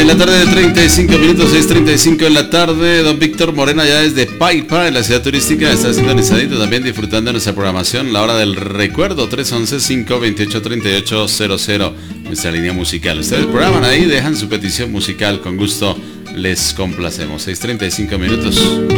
la tarde de 35 minutos, 6:35 en la tarde. Don Víctor Morena ya desde Paipa, en la ciudad turística, está sintonizadito también, disfrutando de nuestra programación. La hora del recuerdo, 311-528-3800, nuestra línea musical. Ustedes programan ahí, dejan su petición musical, con gusto les complacemos. 6:35 minutos.